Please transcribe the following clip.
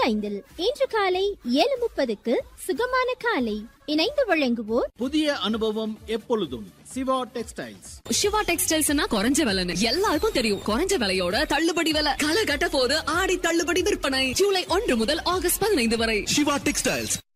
5 இன்று காலை 7:30க்கு சுகமான காலை. இணைந்து வழங்குவோர் புதிய அனுபவம் எப்பொழுதும் சிவா டெக்ஸ்டைல்ஸ். சிவா டெக்ஸ்டைல்ஸ்னா குறைஞ்ச விலைன்னு எல்லாருக்கும் தெரியும். குறைஞ்ச விலையோட தள்ளுபடி விலை. களை கட்ட போது ஆடி தள்ளுபடி விற்பனை ஜூலை 1 முதல் ஆகஸ்ட் 15 வரை. சிவா டெக்ஸ்டைல்ஸ்.